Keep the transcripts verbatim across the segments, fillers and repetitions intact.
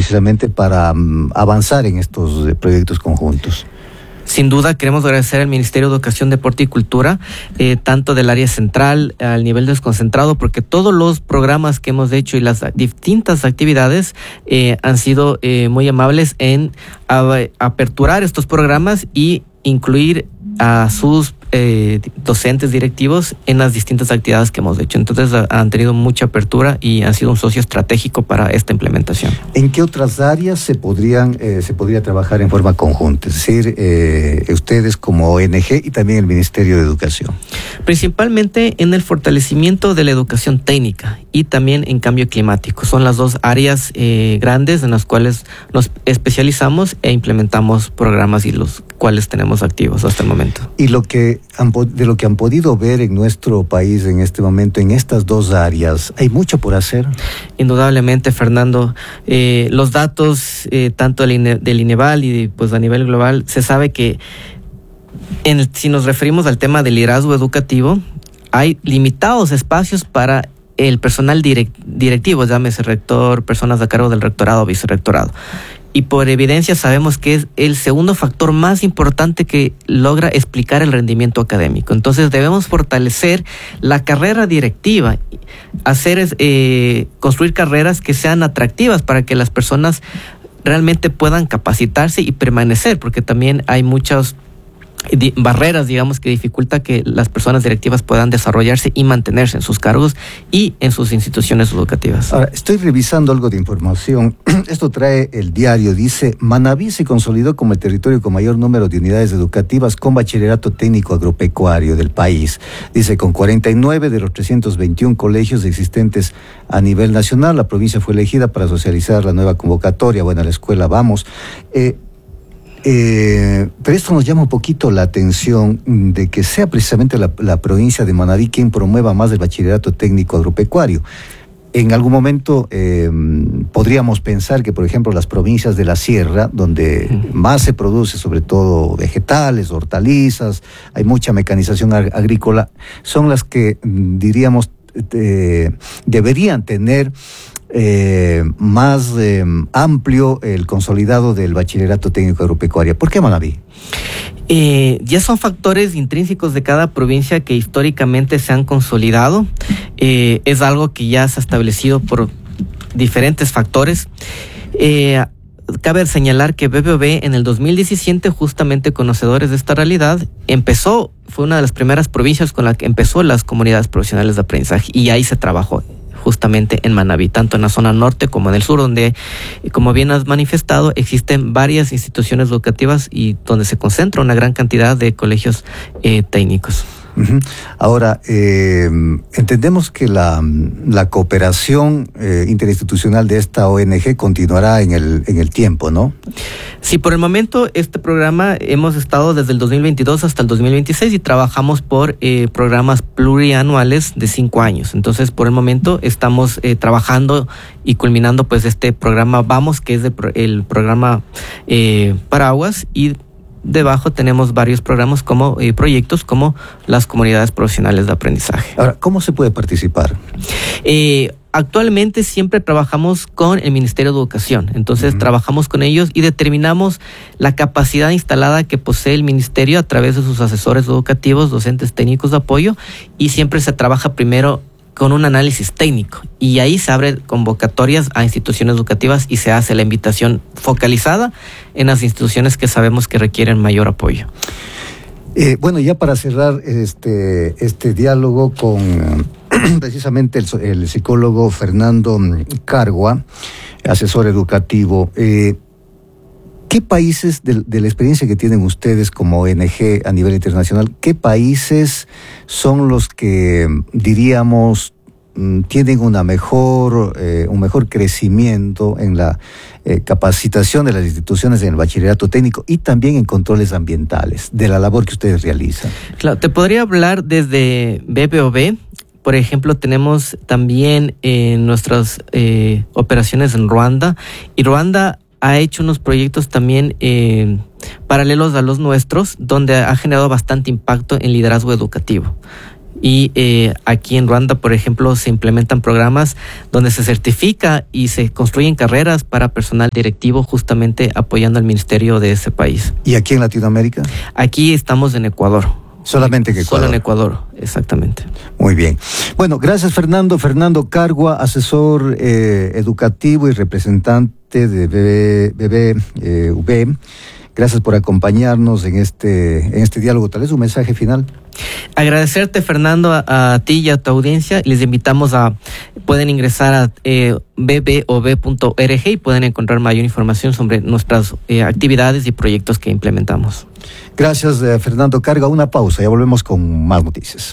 precisamente para um, avanzar en estos eh, proyectos conjuntos? Sin duda queremos agradecer al Ministerio de Educación, Deporte y Cultura, eh, tanto del área central al nivel desconcentrado, porque todos los programas que hemos hecho y las distintas actividades eh, han sido eh, muy amables en a, aperturar estos programas y incluir a sus eh, docentes directivos en las distintas actividades que hemos hecho. Entonces a, han tenido mucha apertura y han sido un socio estratégico para esta implementación. ¿En qué otras áreas se podrían eh, se podría trabajar en forma conjunta? Es decir, eh, ustedes como O N G y también el Ministerio de Educación. Principalmente en el fortalecimiento de la educación técnica y también en cambio climático. Son las dos áreas eh, grandes en las cuales nos especializamos e implementamos programas y los cuales tenemos activos hasta el momento. Y lo que han, de lo que han podido ver en nuestro país en este momento, en estas dos áreas, ¿hay mucho por hacer? Indudablemente, Fernando. Eh, los datos, eh, tanto del, INE, del INEVAL y pues a nivel global, se sabe que en el, si nos referimos al tema del liderazgo educativo, hay limitados espacios para el personal direct, directivo, llámese rector, personas a cargo del rectorado o vicerrectorado. Y por evidencia sabemos que es el segundo factor más importante que logra explicar el rendimiento académico. Entonces debemos fortalecer la carrera directiva, hacer eh, construir carreras que sean atractivas para que las personas realmente puedan capacitarse y permanecer, porque también hay muchas barreras, digamos, que dificulta que las personas directivas puedan desarrollarse y mantenerse en sus cargos y en sus instituciones educativas. Ahora, estoy revisando algo de información. Esto trae el diario. Dice, Manabí se consolidó como el territorio con mayor número de unidades educativas con bachillerato técnico agropecuario del país. Dice, con cuarenta y nueve de los trescientos veintiún colegios existentes a nivel nacional, la provincia fue elegida para socializar la nueva convocatoria. Bueno, a la escuela vamos. Eh, Eh, pero esto nos llama un poquito la atención de que sea precisamente la, la provincia de Manabí quien promueva más el bachillerato técnico agropecuario. En algún momento eh, podríamos pensar que, por ejemplo, las provincias de la sierra, donde más se produce sobre todo vegetales, hortalizas, hay mucha mecanización ag- agrícola, son las que, diríamos, eh, deberían tener Eh, más eh, amplio el consolidado del bachillerato técnico agropecuario. ¿Por qué Manabí? Eh, ya son factores intrínsecos de cada provincia que históricamente se han consolidado. Eh, es algo que ya se ha establecido por diferentes factores. Eh, cabe señalar que B B O B en el dos mil diecisiete, justamente conocedores de esta realidad, empezó, fue una de las primeras provincias con la que empezó las comunidades profesionales de aprendizaje, y ahí se trabajó justamente en Manabí, tanto en la zona norte como en el sur, donde, como bien has manifestado, existen varias instituciones educativas y donde se concentra una gran cantidad de colegios eh, técnicos. Uh-huh. Ahora, eh, entendemos que la, la cooperación eh, interinstitucional de esta O N G continuará en el, en el tiempo, ¿no? Sí, por el momento este programa hemos estado desde el dos mil veintidós hasta el dos mil veintiséis y trabajamos por eh, programas plurianuales de cinco años. Entonces, por el momento estamos eh, trabajando y culminando pues este programa Vamos, que es de pro- el programa eh, Paraguas, y debajo tenemos varios programas como eh, proyectos como las comunidades profesionales de aprendizaje. Ahora, ¿cómo se puede participar? Eh, actualmente siempre trabajamos con el Ministerio de Educación, entonces uh-huh. trabajamos con ellos y determinamos la capacidad instalada que posee el Ministerio a través de sus asesores educativos, docentes técnicos de apoyo, y siempre se trabaja primero con un análisis técnico, y ahí se abren convocatorias a instituciones educativas y se hace la invitación focalizada en las instituciones que sabemos que requieren mayor apoyo. Eh, bueno, ya para cerrar este, este diálogo con precisamente el, el psicólogo Fernando Cargua, asesor educativo, eh, ¿qué países, de, de la experiencia que tienen ustedes como O N G a nivel internacional, qué países son los que, diríamos, tienen una mejor, eh, un mejor crecimiento en la eh, capacitación de las instituciones en el bachillerato técnico y también en controles ambientales, de la labor que ustedes realizan? Claro, te podría hablar desde B B O B. Por ejemplo, tenemos también eh, nuestras eh, operaciones en Ruanda, y Ruanda ha hecho unos proyectos también eh, paralelos a los nuestros, donde ha generado bastante impacto en liderazgo educativo. Y eh, aquí en Ruanda, por ejemplo, se implementan programas donde se certifica y se construyen carreras para personal directivo, justamente apoyando al ministerio de ese país. ¿Y aquí en Latinoamérica? Aquí estamos en Ecuador. Solamente en Ecuador. Solo en Ecuador, exactamente. Muy bien. Bueno, gracias Fernando. Fernando Cargua, asesor eh, educativo y representante de B B V. Eh, gracias por acompañarnos en este, en este diálogo. ¿Tal vez un mensaje final? Agradecerte, Fernando, a, a ti y a tu audiencia. Les invitamos a, pueden ingresar a eh, b b o v punto org y pueden encontrar mayor información sobre nuestras eh, actividades y proyectos que implementamos. Gracias, eh, Fernando Cargua. Una pausa, ya volvemos con más noticias.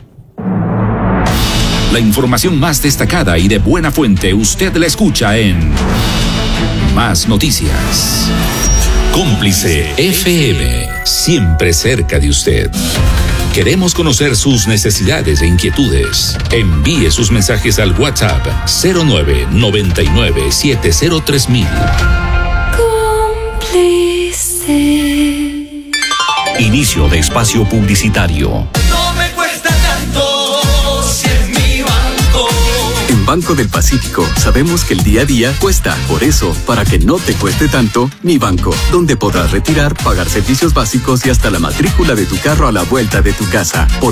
La información más destacada y de buena fuente usted la escucha en Más Noticias. Cómplice F M, siempre cerca de usted. Queremos conocer sus necesidades e inquietudes. Envíe sus mensajes al WhatsApp cero nueve noventa y nueve siete cero tres mil. Cómplice. Inicio de espacio publicitario. No me cuesta tanto si es mi banco. En Banco del Pacífico sabemos que el día a día cuesta. Por eso, para que no te cueste tanto, Mi Banco, donde podrás retirar, pagar servicios básicos y hasta la matrícula de tu carro a la vuelta de tu casa. Por